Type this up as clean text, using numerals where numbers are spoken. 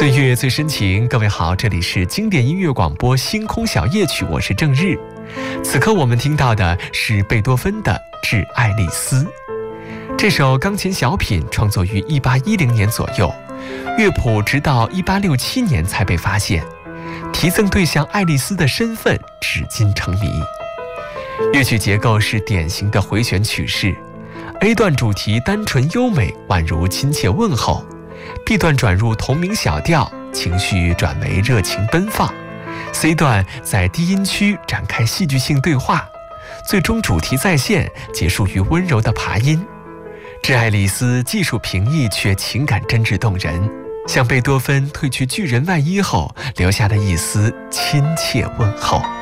岁月最深情，各位好，这里是经典音乐广播星空小夜曲，我是郑日。此刻我们听到的是贝多芬的《致爱丽丝》。这首钢琴小品创作于1810年左右，乐谱直到1867年才被发现，题赠对象爱丽丝的身份至今成谜。乐曲结构是典型的回旋曲式， A 段主题单纯优美，宛如亲切问候。 B 段转入同名小调，情绪转为热情奔放。C 段在低音区展开戏剧性对话，最终主题再现，结束于温柔的爬音。《致爱丽丝》技术平易却情感真挚动人，像贝多芬褪去巨人外衣后留下的一丝亲切问候。